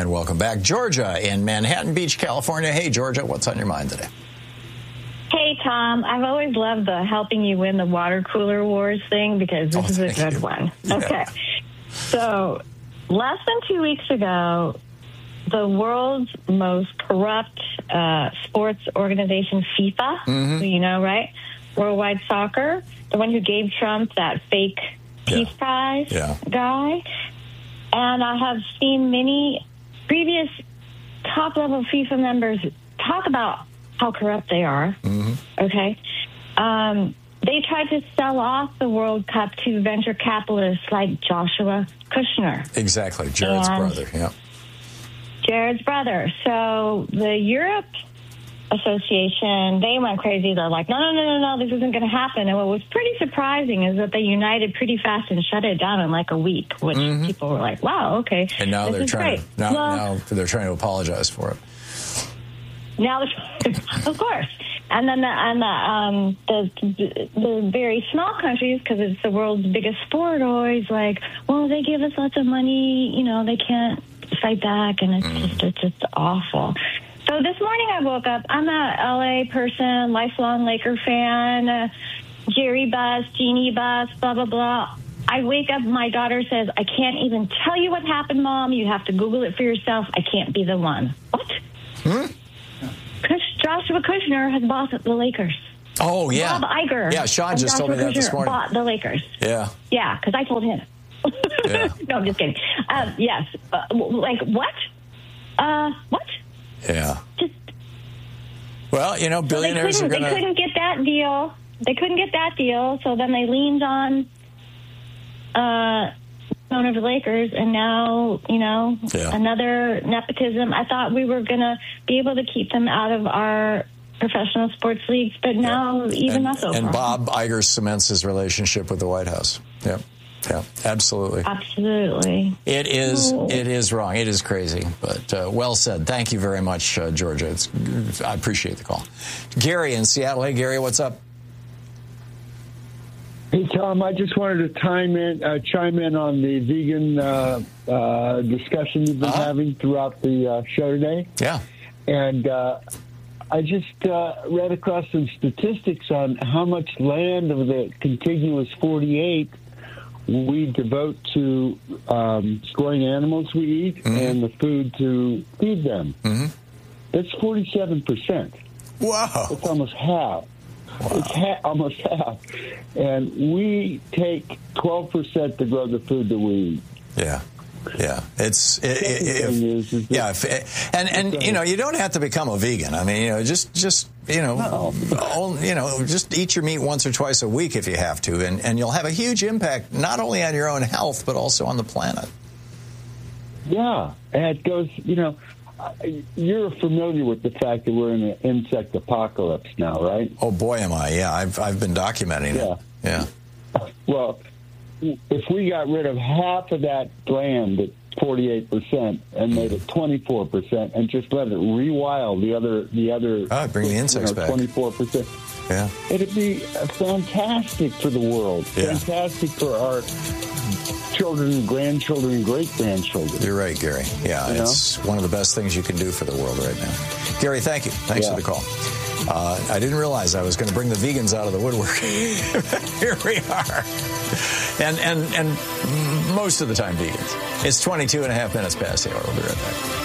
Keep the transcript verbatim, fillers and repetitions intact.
And welcome back. Georgia in Manhattan Beach, California. Hey, Georgia, what's on your mind today? Hey, Tom. I've always loved the helping you win the water cooler wars thing because this oh, is a good you. one. Yeah. Okay. So less than two weeks ago, the world's most corrupt uh, sports organization, FIFA, Mm-hmm. who you know, right? Worldwide Soccer, the one who gave Trump that fake Peace Yeah. Prize Yeah. guy. And I have seen many previous top-level FIFA members talk about how corrupt they are, Mm-hmm. okay? Um, they tried to sell off the World Cup to venture capitalists like Joshua Kushner. Exactly, Jared's And- brother, yeah. Jared's brother. So the Europe Association, they went crazy. They're like, no, no, no, no, no, this isn't going to happen. And what was pretty surprising is that they united pretty fast and shut it down in like a week, which Mm-hmm. people were like, wow, okay. And now this they're is trying great. to, now, well, now they're trying to apologize for it. Now, of course, and then the, and the, um, the the very small countries, because it's the world's biggest sport, are always like, well, they give us lots of money, you know, they can't fight back, and it's Mm. just it's just awful. So this morning I woke up. I'm a L A person, lifelong Laker fan, uh, Jerry Bus, Jeannie Bus, blah blah blah. I wake up, my daughter says, I can't even tell you what happened, Mom. You have to Google it for yourself. I can't be the one. What? Hmm? Kush, Joshua Kushner has bought the Lakers. Oh, yeah. Bob Iger. Yeah, Sean of just told me Joshua that this Kushner morning. Bought the Lakers. Yeah. Yeah, because I told him. Yeah. No, I'm just kidding. Um, yes. Uh, like, what? Uh, what? Yeah. Just, Well, you know, so they, billionaires couldn't, are going they couldn't get that deal. They couldn't get that deal, so then they leaned on uh, owner of the Lakers, and now, you know, Yeah. another nepotism. I thought we were going to be able to keep them out of our professional sports leagues, but now even and, that's over. and Bob Iger cements his relationship with the White House. Yeah. Yeah, absolutely. Absolutely. It is. Oh. It is wrong. It is crazy. But uh, well said. Thank you very much, uh, Georgia. It's, I appreciate the call. Gary in Seattle. Hey, Gary, what's up? Hey, Tom, I just wanted to chime in, uh, chime in on the vegan uh, uh, discussion you've been Uh-huh. having throughout the uh, show today. Yeah. And uh, I just uh, read across some statistics on how much land of the contiguous forty-eight we devote to um, growing animals we eat Mm-hmm. and the food to feed them. Mm-hmm. That's forty-seven percent. Wow. It's almost half. It's ha- almost half. And we take twelve percent to grow the food that we eat. Yeah. Yeah, it's it, Second it, if, thing is, is yeah, if, and and you know you don't have to become a vegan. I mean, you know, just just you know, all, you know, just eat your meat once or twice a week if you have to, and and you'll have a huge impact not only on your own health but also on the planet. Yeah, and it goes. You know, you're familiar with the fact that we're in an insect apocalypse now, right? Oh boy, am I! Yeah, I've I've been documenting Yeah. it. Yeah. Well, if we got rid of half of that land at forty-eight percent and made it twenty-four percent and just let it rewild the other, the other, Oh, bring the insects you know, back. twenty-four percent, Yeah. it'd be fantastic for the world, Yeah. fantastic for our children, grandchildren, and great-grandchildren. You're right, Gary. Yeah, You know? it's one of the best things you can do for the world right now. Gary, thank you. Thanks Yeah. for the call. Uh, I didn't realize I was going to bring the vegans out of the woodwork. Here we are. And, and, and most of the time vegans. It's twenty-two and a half minutes past the hour. We'll be right back.